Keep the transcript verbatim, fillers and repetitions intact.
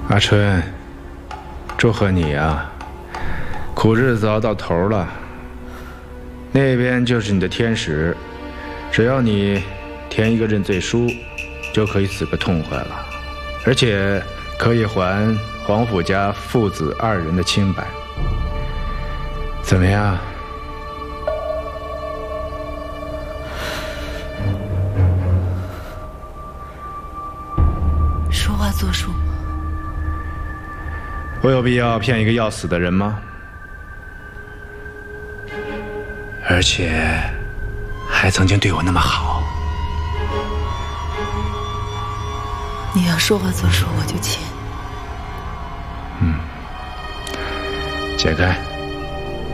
阿春，祝贺你啊！苦日子熬到头了，那边就是你的天使，只要你填一个认罪书，就可以死个痛快了，而且可以还黄甫家父子二人的清白。怎么样？ 说话作数。 我有必要骗一个要死的人吗？而且还曾经对我那么好。 你要说话作数，我就签。 嗯，解开。